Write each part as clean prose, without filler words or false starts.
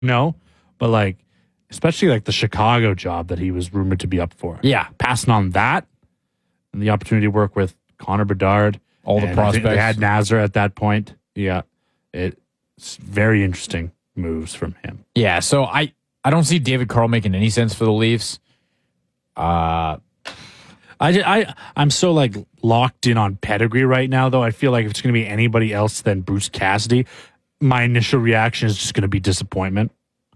No, but like, especially like the Chicago job that he was rumored to be up for. Yeah. Passing on that and the opportunity to work with Connor Bedard. All the and prospects. They had Nazar at that point. Yeah. It's very interesting moves from him. Yeah, so I don't see David Carl making any sense for the Leafs. I'm so like locked in on pedigree right now, though. I feel like if it's going to be anybody else than Bruce Cassidy, my initial reaction is just going to be disappointment.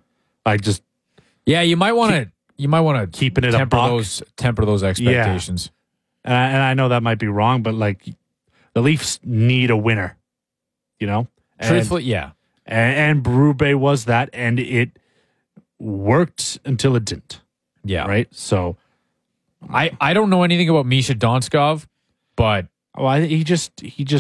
Yeah, you might want to keeping it temper a buck. temper those expectations. Yeah. And I know that might be wrong, but like the Leafs need a winner, you know. Truthfully, yeah. And Berube was that, and it worked until it didn't. Yeah. Right? So I don't know anything about Misha Donskov, but he just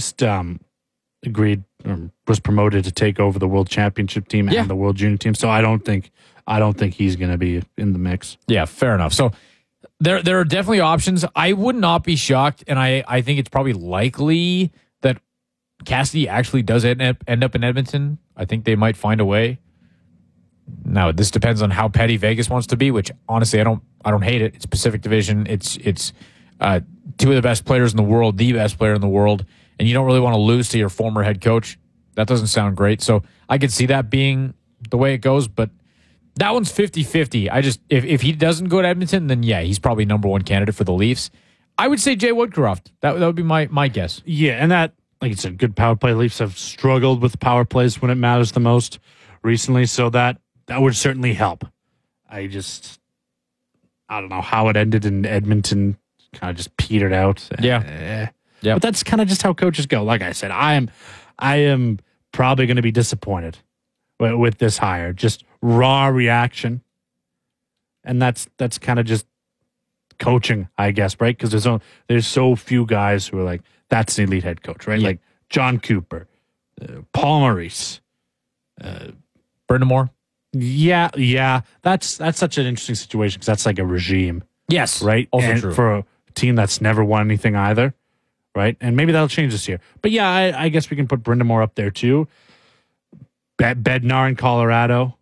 agreed or was promoted to take over the World Championship team and the World Junior team. So I don't think he's going to be in the mix. Yeah, fair enough. So there are definitely options. I would not be shocked, and I think it's probably likely that Cassidy actually does end up in Edmonton. I think they might find a way. Now, this depends on how petty Vegas wants to be, which honestly I don't hate it. It's Pacific Division. It's two of the best players in the world, the best player in the world, and you don't really want to lose to your former head coach. That doesn't sound great. So I could see that being the way it goes, but that one's 50-50. If he doesn't go to Edmonton, then yeah, he's probably number one candidate for the Leafs. I would say Jay Woodcroft. That would be my guess. Yeah, and that, like you said, good power play. Leafs have struggled with power plays when it matters the most recently, so that would certainly help. I don't know how it ended in Edmonton. Kind of just petered out. Yeah. But that's kind of just how coaches go. Like I said, I am probably going to be disappointed with this hire. Just raw reaction, and that's kind of just coaching, I guess, right? Because there's so few guys who are like, that's an elite head coach, right? Yeah. Like John Cooper, Paul Maurice, Brendan Moore. Yeah. That's such an interesting situation because that's like a regime. Yes, right. Also and true for a team that's never won anything either, right? And maybe that'll change this year. But yeah, I guess we can put Brendan Moore up there too. Bednar in Colorado,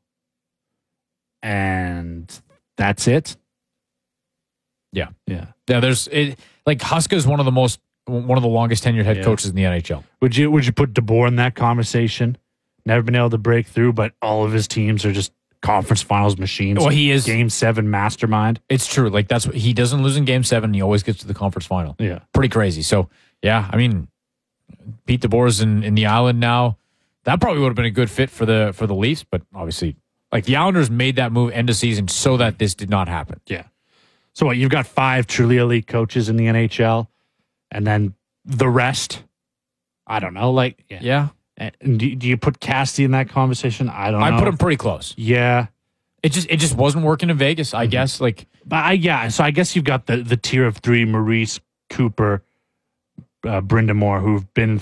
and that's it. Yeah. There's like Huska is one of the longest tenured head coaches in the NHL. Would you put DeBoer in that conversation? Never been able to break through, but all of his teams are just conference finals machines. Well, he is Game 7 mastermind. It's true. Like that's what he doesn't lose in Game 7. He always gets to the conference final. Yeah, pretty crazy. So yeah, I mean, Pete DeBoer's in the Island now. That probably would have been a good fit for the Leafs, but obviously, like the Islanders made that move end of season so that this did not happen. Yeah. So what? You've got 5 truly elite coaches in the NHL, and then the rest. I don't know. Like yeah. And do you put Cassidy in that conversation? I don't know. I put him pretty close. Yeah. It just wasn't working in Vegas, I guess. Like, but so I guess you've got the tier of 3: Maurice, Cooper, Brendan Moore, who've been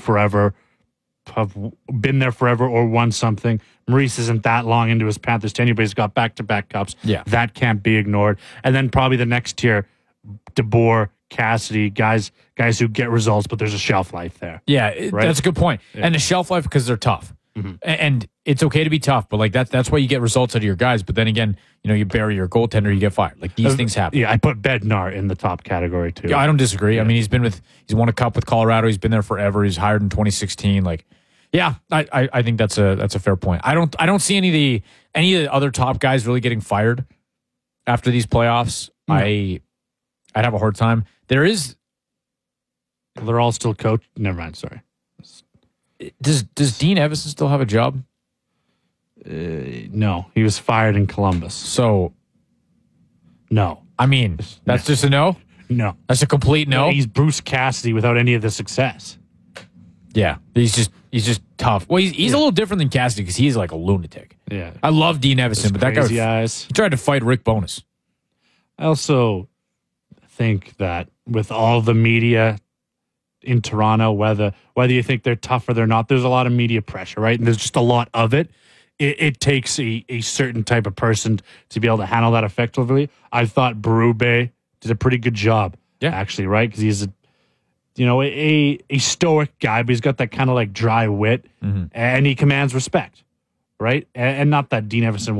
there forever or won something. Maurice isn't that long into his Panthers tenure, but he's got back-to-back cups. Yeah, that can't be ignored. And then probably the next tier: DeBoer, Cassidy, guys who get results, but there's a shelf life there. Yeah, right? That's a good point. Yeah. And the shelf life because they're tough. Mm-hmm. And it's okay to be tough, but like that's why you get results out of your guys. But then again, you bury your goaltender, you get fired. Like these things happen. Yeah, I put Bednar in the top category too. Yeah, I don't disagree. Yeah. I mean, he's won a cup with Colorado. He's been there forever. He's hired in 2016. Like, yeah, I think that's a fair point. I don't see any of the other top guys really getting fired after these playoffs. No. I'd have a hard time. They're all still coached. Never mind. Sorry. Does Dean Evason still have a job? No, he was fired in Columbus. So, no. I mean, that's just a no? No. That's a complete no? He's Bruce Cassidy without any of the success. Yeah. He's just tough. Well, he's a little different than Cassidy because he's like a lunatic. Yeah. I love Dean Evason, but that guy he tried to fight Rick Bowness. I also think that with all the media in Toronto, whether you think they're tough or they're not, there's a lot of media pressure, right? And there's just a lot of it. It takes a certain type of person to be able to handle that effectively. I thought Berube did a pretty good job, actually, right? Because he's a stoic guy, but he's got that kind of like dry wit, and he commands respect, right? And not that Dean Evason